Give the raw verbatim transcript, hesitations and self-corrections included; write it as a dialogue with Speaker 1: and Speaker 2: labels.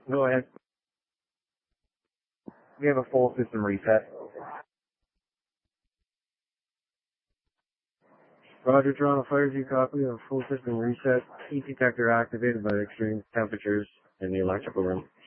Speaker 1: Go ahead. We have a full system reset. Roger, Toronto Fire, you copy. We have a full system reset. Heat detector activated by extreme temperatures in the electrical room.